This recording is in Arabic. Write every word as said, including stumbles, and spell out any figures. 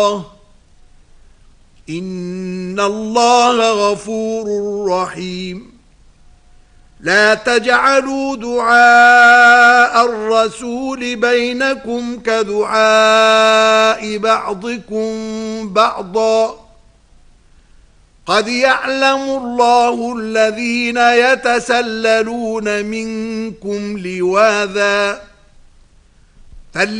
إن الله غفور رحيم. لا تجعلوا دعاء الرسول بينكم كدعاء بعضكم بعضا قد يعلم الله الذين يتسللون منكم لواذا